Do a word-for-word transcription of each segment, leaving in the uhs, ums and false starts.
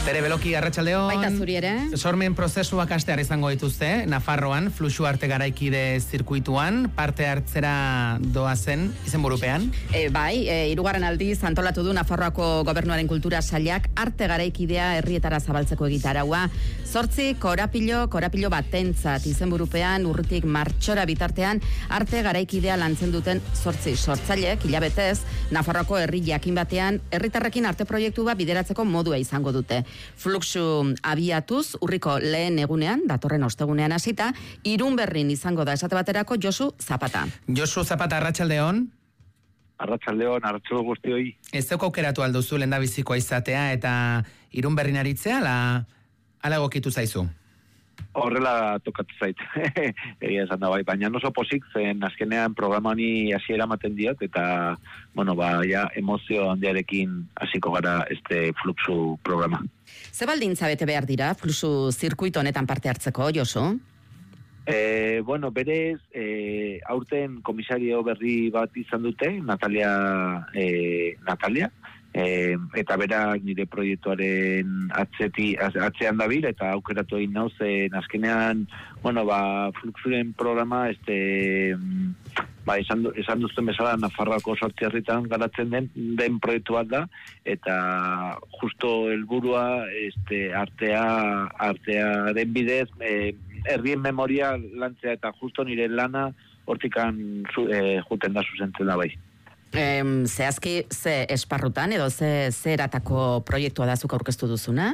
Tere Beloki, arratsaldeon. Baita zuri ere. Sormen prozesuak astear izango dituzte, Nafarroan, Fluxu Arte Garaikide zirkuituan, parte hartzera doazen izenburupean. E, bai, e, hirugarren aldiz antolatu du Nafarroako Gobernuaren Kultura Sailak arte garaikidea herrietara zabaltzeko egitaraua. Zortzi korapilo, korapilo batentzat izenburupean urritik martxora bitartean arte garaikidea lantzen duten zortzi sortzaileek hilabetez Nafarroako herri jakin batean herritarrekin arte proiektu bat bideratzeko modua izango dute. Fluxu abiatuz, urriko lehen egunean, datorren ostegunean hasita, Irunberrin izango da esate baterako Josu Zapata. Josu Zapata, arratsaldeon. Arratsaldeon, arratsalde guztioi. Ez zeko aukeratu alduzu lehendabizikoa izatea eta Irunberrin aritzea, ala, ala egokitu zaizu? Horrela tokatu zait. Egia esan da bai, baina oso pozik zen azkenean programani hasiera ematen diot eta bueno, ba ja emozio handiarekin hasiko gara este Fluxu programa. Ze baldintza bete behar dira Fluxu zirkuito honetan parte hartzeko, Josu? Eh, bueno, berez, eh, aurten komisario berri bat izan dute, Natalia, eh, Natalia, eh, eta bera nire proiektuaren atzeti, atzean dabil, eta aukeratu egin nauzen, azkenean, bueno, ba, Fluxuren programa, este, ba, esan, esan duzten bezala, Nafarroako sortzi herritan garatzen den, den proiektu bat da, eta justo helburua, este, artea, artearen bidez, eh, herrien memoria lantzea eta justo nire lana hortikan e, juten da zuzentzen da bai. E, zehazki, ze esparrutan edo ze, ze eratako proiektua da zuk aurkeztu duzuna?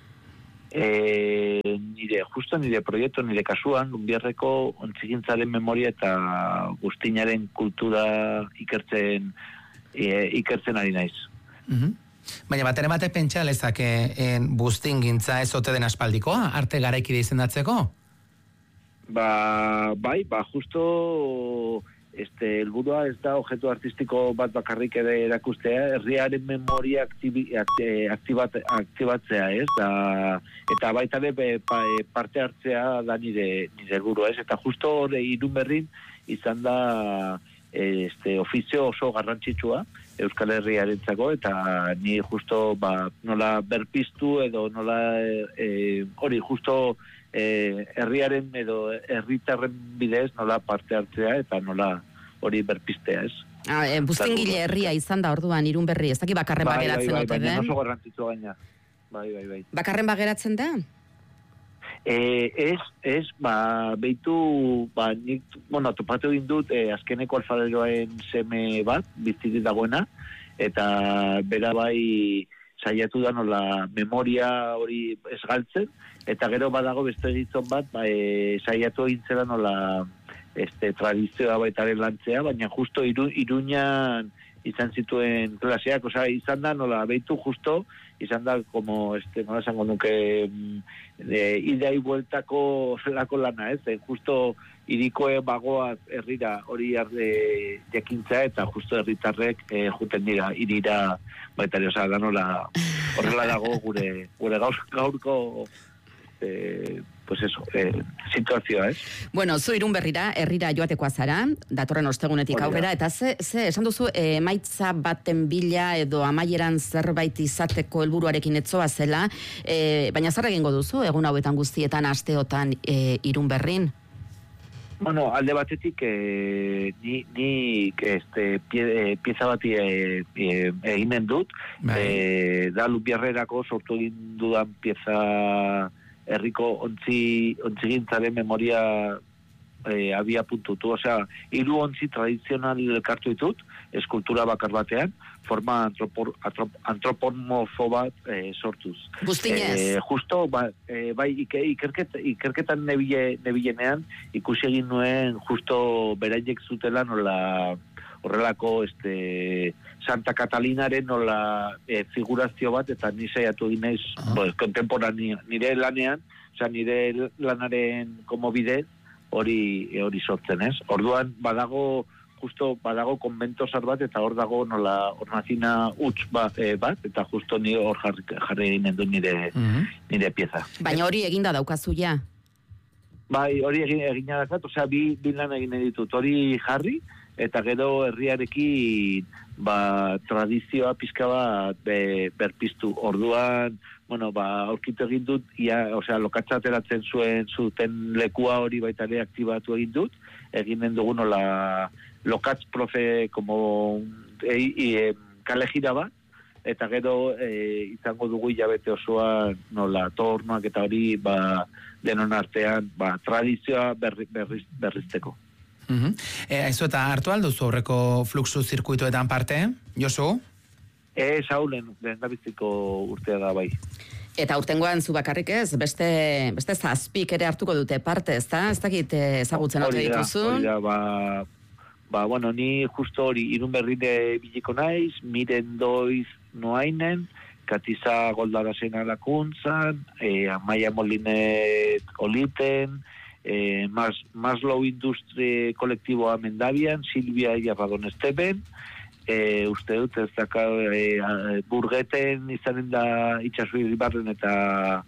E, nire, justo nire proiektu, nire kasuan, Lunbierreko ontzigintzaren memoria eta guztinaren kultura ikertzen, e, ikertzen ari naiz. Mm-hmm. Baina bat ere bate pentsa lezake buztin gintza ez ote den aspaldikoa, arte garaikide izendatzeko? Ba, bai, ba, justo este, helburua ez da objektu artistiko bat bakarrik ere erakustea, herriaren memoria aktibi, aktibat, aktibatzea, ez? Da, eta baita ere pa, parte hartzea da nire, nire helburua, ez? Eta justo hori Irunberrin izan da este, ofizio oso garrantzitsua Euskal Herriarentzako, eta ni justo ba, nola berpiztu edo nola e, hori justo Eh, herriaren edo herritarren bidez nola parte hartzea eta nola hori berpistea, ez? Ah, e, Buztingile herria izan da orduan Irunberri, ez daki bakarren bai, bageratzen bai, ote bai, den? Bai, oso garrantzitsua gaina. Bai, bai, bai. Bakarren bageratzen da? Eh, ez, ez, ba, behitu, ba, nik, bueno, topatu egin dut, eh, azkeneko alfaberoen seme bat, bizitik dagoena, eta bera bai saiatu da nola memoria hori ez galtzen, eta gero badago beste gizon bat, ba, e, saiatu egintzela nola este, tradizioa baitaren lantzea, baina justo iru, Iruñan izan zituen klaseak, osea, izan da nola behitu justo, izan da como, este, nola esango nuke, e, idei bueltako zelako lana, ez? E, justo irikoe bagoaz herrira hori arde jakintza eta justo herritarrek e, juten dira, irira baitari, osea, da nola horrela dago gure, gure gaur, gaurko Eh, pues eso, eh, situazioa, ez? Bueno, zu Irunberrira, herrira joatekoa zara, datorren ostegunetik aurrera, eta ze, ze esan duzu, emaitza baten bila edo amaieran zerbait izateko helburuarekin etzoa zela, e, baina zer egingo duzu, egun hauetan guztietan, asteotan e, Irunberrin? Bueno, alde batetik, eh, ni, ni este, pie, pieza bati eh, eh, eginen dut, eh, da Lunbierrerako sortu egin dudan pieza herriko ontzi, ontzigintzaren memoria eh, abia puntutu, osea, hiru ontzi tradizional elkartu ditut, eskultura bakar batean, forma antropor, antrop, antropomorfo bat eh, sortuz. Guztinez. Eh, justo, ba, eh, bai, ikerket, ikerketan nebile, nebilenean, ikusi egin nuen justo beraiek zutela nola horrelako este, Santa Catalinaren nola e, figurazio bat, eta ni saiatu ginez uh-huh. pues, kontemporani nire lanean, osea nire lanaren como bidez hori hori sortzen, ez? Orduan badago justo badago konbentosar bat eta hor dago nola hornazina huts bat, e, bat eta justo ni hor jarri, jarri eginen du nire uh-huh. nire pieza. Baina hori eginda daukazu ja. Bai, hori egin egina dakat, osea bi bi lan egin ditut. Hori jarri eta gero herriarekin ba, tradizioa pizka bat be, berpiztu. Orduan, bueno, ba, aurkitu egin dut, ia, osea, lokatza ateratzen zuen zuten lekua hori baita ere aktibatu egin dut, eginen dugu nola lokatz profe como e, e, kale gira bat, eta gero e, izango dugu hilabete osoa nola tornoak eta hori ba, denon artean ba, tradizioa berri, berriz, berrizteko. Uh-huh. E, Aizu eta hartu alduzu horreko fluxu zirkuituetan parte, Josu? Ez haulen, lehendabiziko urtea da bai. Eta urtengoan zu bakarrik ez, beste, beste zazpik ere hartuko dute parte, ez da? Ez dakit ezagutzen ote dituzun? Hori da, ba, ba, bueno, ni justo hori irun berride biliko naiz, miren doiz noainen, Katiza Goldarazen alakuntzan, e, Amaia Molinet oliten, e, Mas, Maslow Industri kolektiboa Mendabian, Silvia Iarradon Esteben, e, uste dut ez daka e, burgeten izanen da itxasu iribarren eta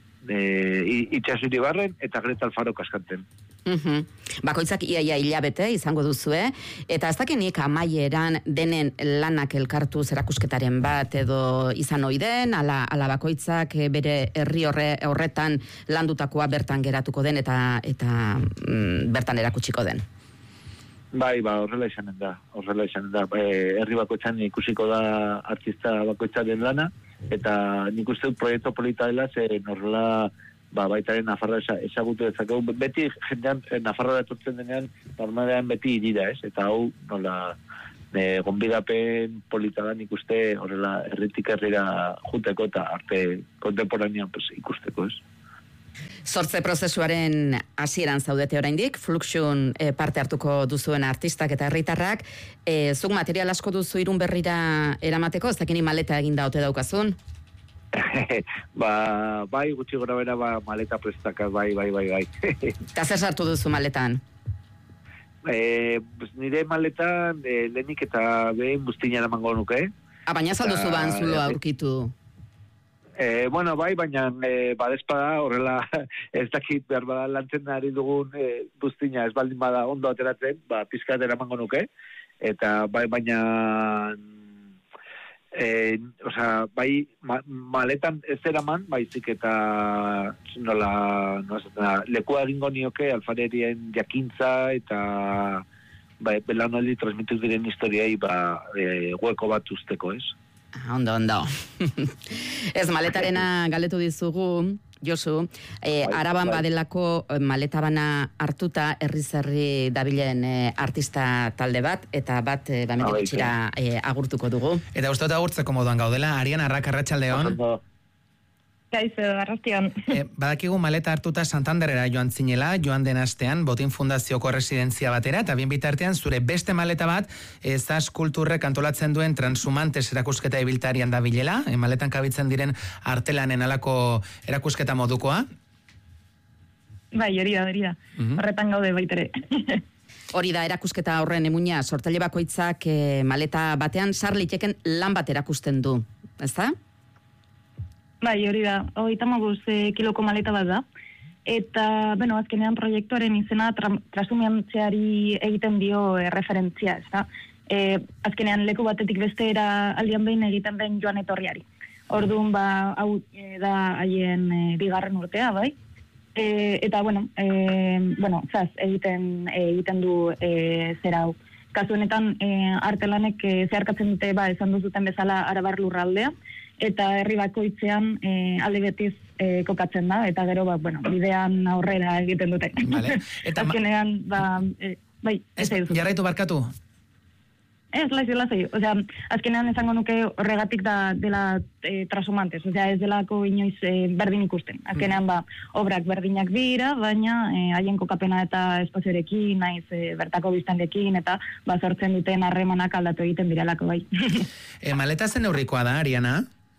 e, itxasu iribarren eta Greta Alfaro kaskanten. Uhum. Bakoitzak iaia hilabete izango duzue, eta ez dakinik amaieran denen lanak elkartu zerakusketaren bat edo izan oiden, ala, ala bakoitzak bere herri horre, horretan landutakoa bertan geratuko den eta, eta mm, bertan erakutsiko den. Bai, ba, horrela izanen da, horrela izanen da. E, herri bakoitzan ikusiko da artista bakoitzaren lana, eta nik uste dut proiektu polita dela, ze horrela ba, baitaren Nafarra ezagutu dezakegu. Beti jendean Nafarra etortzen denean, normalean beti irida, ez? Eta hau, nola, e, gonbidapen polita da nik uste horrela herritik herrira juteko eta arte kontemporanean pues, ikusteko, ez? Sortze prozesuaren hasieran zaudete oraindik, Fluxun e, parte hartuko duzuen artistak eta herritarrak, e, zuk material asko duzu Irun Berrira eramateko, ez dakini maleta eginda ote daukazun? ba, bai, gutxi gora bera, ba, maleta prestakaz, bai, bai, bai, bai. Eta zer sartu duzu maletan? E, pues, nire maletan e, lehenik eta behin buztina eramango nuke. Ah, baina salduzu ban zulo aurkitu. E, bueno, bai, baina e, badezpada horrela ez dakit behar bada lantzen ari dugun e, buztina ez baldin bada ondo ateratzen, ba, pizkat eramango nuke, eta bai, baina e, osea, bai, ma, maletan ez eraman, baizik eta nola, nola lekua egingo nioke alfarerien jakintza eta bai, belanaldi transmitu diren historiai ba, e, hueko bat usteko, ez? Ondo, ondo. Ez, maletarena galdetu dizugu, Josu, e, bai, araban bai. Badelako maleta bana hartuta herri-zerri dabilen e, artista talde bat, eta bat e, bamendik bai, gutxira e, agurtuko dugu. Eta uste dut agurtzeko moduan gaudela, Ariana Arrak, arratsaldeon. Gaizo, arrastion. E, badakigu maleta hartuta Santanderera joan zinela, joan den astean, Botin Fundazioko residentzia batera, eta bien bitartean zure beste maleta bat, Zas Kulturrek antolatzen duen Transumantes erakusketa ibiltarian da bilela, e, maletan kabitzen diren artelanen alako erakusketa modukoa? Bai, hori da, hori da. Uh-huh. Horretan gaude baitere. Hori da, erakusketa horren emuina, sortaile bakoitzak e, maleta batean sar liteken lan bat erakusten du, ezta? Bai, hori da, hogeita hamabos e, kiloko maleta bat da. Eta, bueno, azkenean proiektuaren izena tra, trasumiantzeari egiten dio e, referentzia, ez da? E, azkenean leku batetik bestera aldian behin egiten den joan etorriari. Orduan, ba, hau e, da haien e, bigarren urtea, bai? E, eta, bueno, e, bueno, zaz, egiten, e, egiten du e, zera hau. Kasu honetan, e, artelanek e, zeharkatzen dute, ba, esan duzuten bezala Arabar lurraldea, eta herri bakoitzean e, alde betiz e, kokatzen da, eta gero, ba, bueno, bidean aurrera egiten dute. Vale. Eta azkenean, ba, e, bai, ez jarraitu barkatu? Ez, laizio, lazio. Osea, azkenean esango nuke horregatik da dela e, Transumantes, osea, ez delako inoiz e, berdin ikusten. Azkenean, ba, obrak berdinak dira, baina haien e, kokapena eta espazioarekin, naiz e, bertako biztandekin, eta ba, sortzen duten harremanak aldatu egiten direlako, bai. E, maleta zen neurrikoa da, Ariana?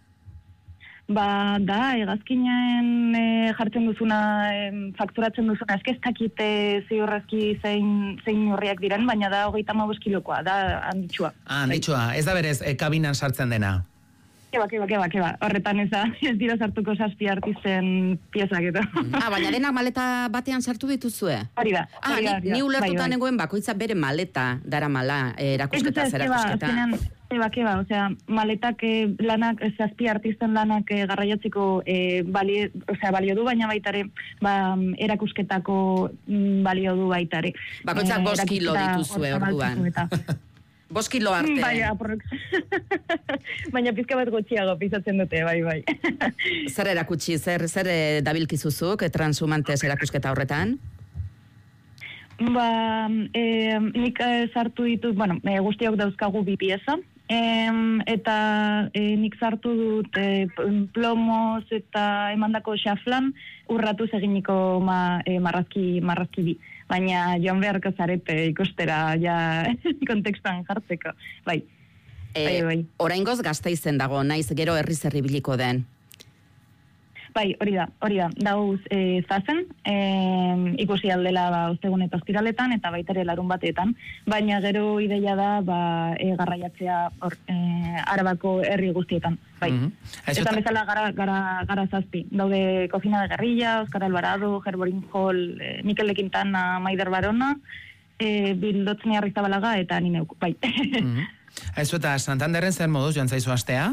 Ba, da, egazkinen e, jartzen duzuna, e, fakturatzen duzuna, ez dakite ziurrezki zein, zein urriak diren, baina da hogeita hamabos kilokoa, da handitxua. Ah, handitxua, ez da berez, e, kabinan sartzen dena? Keba, keba, keba, keba. Horretan ez da, ez dira sartuko zazpi artisten piezak eta. Ah, baina denak maleta batean sartu dituzue? Hori da. Ah, hori da, ni, ni ulertuta negoen bakoitza bere maleta dara mala erakusketa, ez, ez, zerakusketa. Keba, keba, keba, osea, maletak eh, lanak, zazpi artisten lanak eh, garraiatziko eh, balio, osea, balio du, baina baitare, ba, erakusketako mm, balio du baitare. Bakoitza Eh, bost kilo dituzue orduan. Bost kilo arte. Bai, aprox. Baina pizka bat gutxiago pisatzen dute, bai, bai. Zer erakutsi, zer, zer eh, dabilkizuzuk eh, transhumantes erakusketa horretan? Ba, eh, nik eh, sartu ditut, bueno, eh, guztiok dauzkagu bi pieza, eh, eta eh, nik sartu dut eh, plomoz eta emandako xaflan urratuz eginiko ma, eh, marrazki, marrazki bi. Baina joan beharko zarete ikustera ja kontekstan jartzeko. Bai, E, bai, bai. Oraingoz Gasteizen dago, naiz gero herriz herri biliko den. Bai, hori da, hori da. Dauz e, zazen, e, ikusi aldela ba, ostegun eta ostiraletan, eta baita ere larun batetan. Baina gero ideia da ba, e, garraiatzea or, e, Arabako herri guztietan. Bai. Mm-hmm. Eta bezala gara, gara, gara zazpi. Daude Cocina de Guerrilla, Oscar Alvarado, Gerborin Hall, e, Mikel de Quintana, Maider Barona, e, Bildotzni Arrizabalaga eta ni neuk. Bai. Mm-hmm. Aizu eta Santanderren zer moduz joan zaizu astea?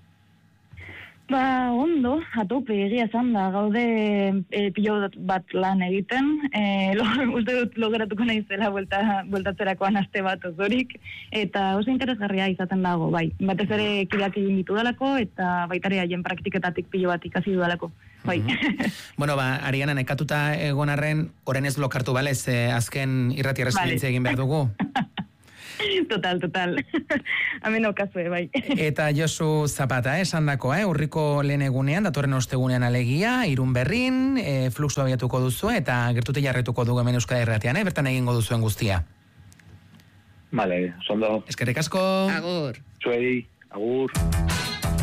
Ba, ondo, atope, egia esan da, gaude e, pilo bat lan egiten, e, lo, uste dut logratuko naizela buelta, bueltatzerakoan aste bat ozorik, eta oso interesgarria izaten dago, bai. Batez ere kideak egin ditu dalako, eta baitare haien praktiketatik pilo bat ikasi dudalako, bai. Mm-hmm. Bueno, ba, Ariana, nekatuta egon arren, orain ez blokartu, balez, eh, azken irrati errezidentzia egin behar dugu? Total, total. Hemen okazue, bai. Eta Josu Zapata, esan dako, eh? Urriko lehen egunean, datorren ostegunean alegia, Irun Berrin, eh, fluxu abiatuko duzu, eta gertute jarretuko dugu hemen Euskadi Irratian, eh? Bertan egingo duzuen guztia. Vale, sondo. Eskerrik asko. Agur. Zuei, agur.